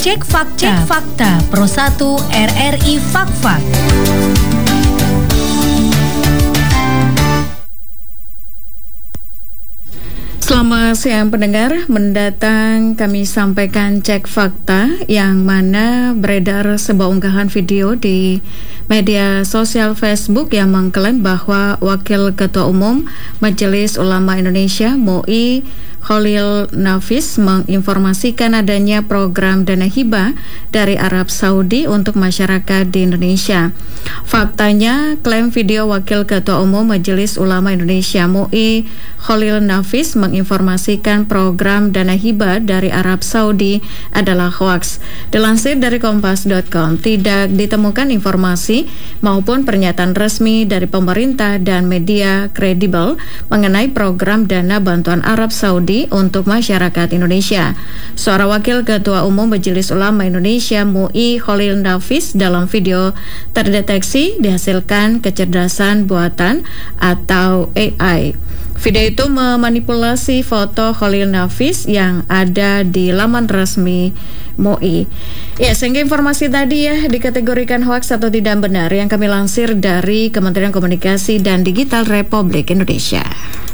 Cek fakta Pro 1 RRI Fak-Fak. Selamat siang pendengar, mendatang kami sampaikan cek fakta yang mana beredar sebuah unggahan video di media sosial Facebook yang mengklaim bahwa Wakil Ketua Umum Majelis Ulama Indonesia MUI Khalil Nafis menginformasikan adanya program dana hibah dari Arab Saudi untuk masyarakat di Indonesia. Faktanya, klaim video Wakil Ketua Umum Majelis Ulama Indonesia MUI Khalil Nafis menginformasikan program dana hibah dari Arab Saudi adalah hoaks. Dilansir dari Kompas.com, tidak ditemukan informasi maupun pernyataan resmi dari pemerintah dan media kredibel mengenai program dana bantuan Arab Saudi untuk masyarakat Indonesia. Suara Wakil Ketua Umum Majelis Ulama Indonesia MUI Khalil Nafis dalam video terdeteksi dihasilkan kecerdasan buatan atau AI. Video itu memanipulasi foto Khalil Nafis yang ada di laman resmi MUI. Ya, sehingga informasi tadi ya dikategorikan hoaks atau tidak benar yang kami lansir dari Kementerian Komunikasi dan Digital Republik Indonesia.